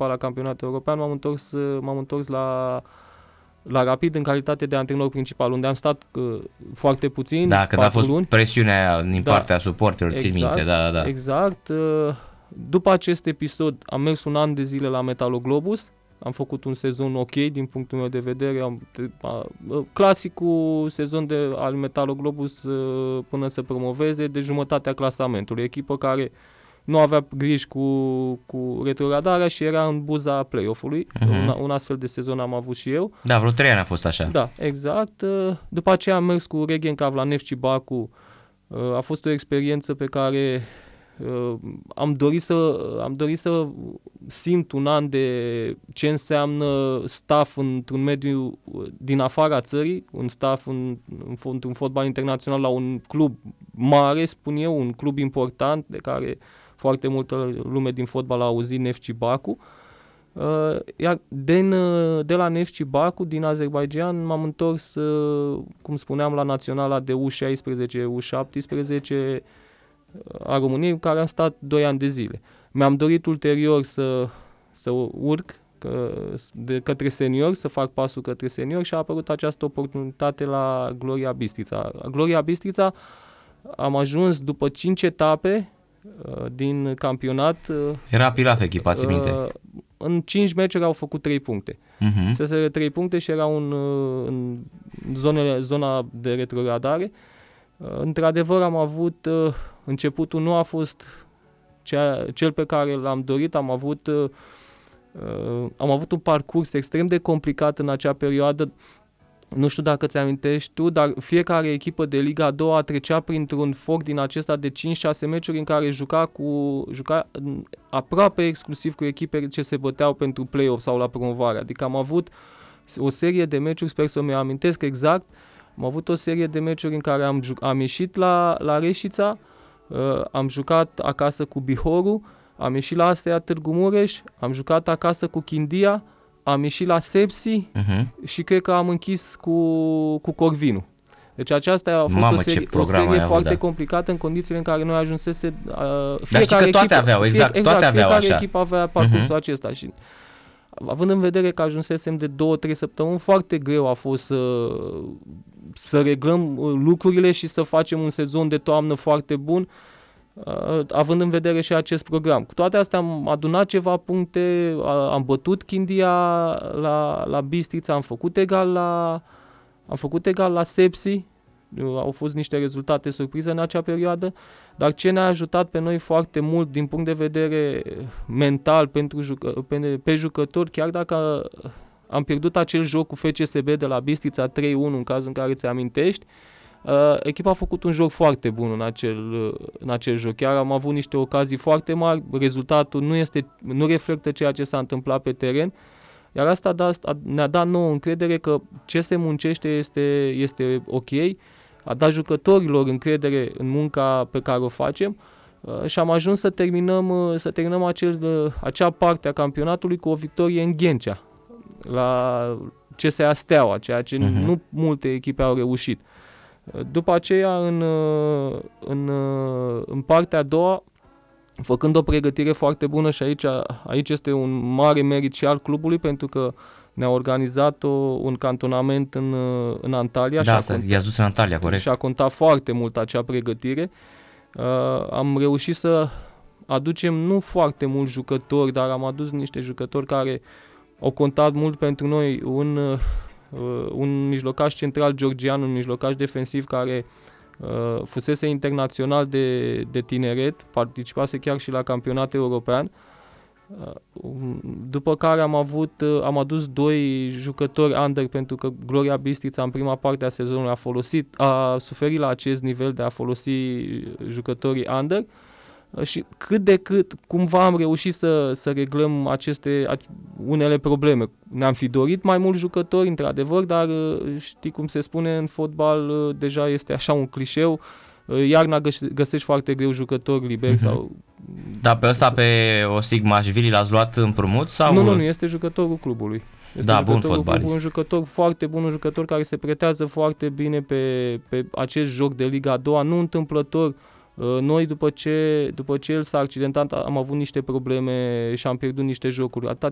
participat la campionatul european, m-am întors la Rapid în calitate de antrenor principal, unde am stat foarte puțin, Da, când a fost luni. presiunea aia din partea suporterilor, țin minte, da. Exact. După acest episod am mers un an de zile la Metaloglobus, am făcut un sezon ok din punctul meu de vedere, clasicul sezon al Metaloglobus până să promoveze, de jumătatea clasamentului, echipă care nu avea griji cu retrogradarea și era în buza play-off-ului. Un astfel de sezon am avut și eu. Da, vreo 3 ani a fost așa. Da, exact. După aceea am mers cu Regencav la Neftchi Baku. A fost o experiență pe care am dorit să simt un an de ce înseamnă staff într-un mediu din afara țării, un staff într-un fotbal internațional la un club mare, spun eu, un club important de care foarte multă lume din fotbal a auzit, Neftchi Baku. Iar de la Neftchi Baku, din Azerbaijan, m-am întors, cum spuneam, la naționala de U16, U17 a României, în care am stat 2 ani de zile. Mi-am dorit ulterior să urc către senior, să fac pasul către senior și a apărut această oportunitate la Gloria Bistrița. Gloria Bistrița am ajuns după 5 etape din campionat. Era pilaf echipa, ți minte? În 5 meciuri au făcut 3 puncte. Să 3 puncte și erau în zona de retrogradare. Într-adevăr am avut, începutul nu a fost cel pe care l-am dorit, am avut un parcurs extrem de complicat în acea perioadă. Nu știu dacă ți amintești tu, dar fiecare echipă de Liga a doua trecea printr-un foc din acesta de 5-6 meciuri în care juca aproape exclusiv cu echipe ce se băteau pentru play-off sau la promovare. Adică am avut o serie de meciuri, sper să mi amintesc exact, am avut o serie de meciuri în care am ieșit la Reșița, am jucat acasă cu Bihoru, am ieșit la Astea Târgu Mureș, am jucat acasă cu Chindia, am ieșit la Sepsi și cred că am închis cu Corvinu. Deci aceasta a fost o serie foarte complicată în condițiile în care noi ajunsese... Dar știi că toate aveau, exact, toate aveau așa. Fiecare echipă avea parcursul acesta și având în vedere că ajunsesem de 2-3 săptămâni, foarte greu a fost să reglăm lucrurile și să facem un sezon de toamnă foarte bun, având în vedere și acest program. Cu toate astea am adunat ceva puncte, am bătut Chindia la Bistrița, am făcut egal la Sepsi, au fost niște rezultate surprize în acea perioadă, dar ce ne-a ajutat pe noi foarte mult din punct de vedere mental pe jucători, chiar dacă am pierdut acel joc cu FCSB de la Bistrița 3-1 în cazul în care ți amintești, echipa a făcut un joc foarte bun în acel joc. Chiar am avut niște ocazii foarte mari, rezultatul nu reflectă ceea ce s-a întâmplat pe teren, iar asta ne-a dat nouă încredere că ce se muncește este ok, a dat jucătorilor încredere în munca pe care o facem și am ajuns să terminăm acea parte a campionatului cu o victorie în Ghencea, la CSA Steaua, ceea ce nu multe echipe au reușit. După aceea, în partea a doua, făcând o pregătire foarte bună și aici este un mare merit și al clubului, pentru că ne-a organizat un cantonament în Antalya. Da, i-ați dus în Antalya, corect. Și a contat foarte mult acea pregătire. Am reușit să aducem nu foarte mulți jucători, dar am adus niște jucători care au contat mult pentru noi. Un mijlocaș central georgian, un mijlocaș defensiv care fusese internațional de tineret, participase chiar și la campionat european. După care am adus 2 jucători under, pentru că Gloria Bistrița în prima parte a sezonului a suferit la acest nivel de a folosi jucătorii under. Și cât de cât cumva am reușit să reglăm unele probleme. Ne-am fi dorit mai mulți jucători, într-adevăr, dar știi cum se spune în fotbal, deja este așa un clișeu, iarna găsești foarte greu jucători liberi. Dar pe ăsta, pe Osigmașvili, l-ați luat împrumut? Sau? Nu, este jucătorul clubului. Bun fotbalist. Un jucător foarte bun, un jucător care se pretează foarte bine pe acest joc de Liga a doua, nu întâmplător. Noi, după ce el s-a accidentat, am avut niște probleme și am pierdut niște jocuri.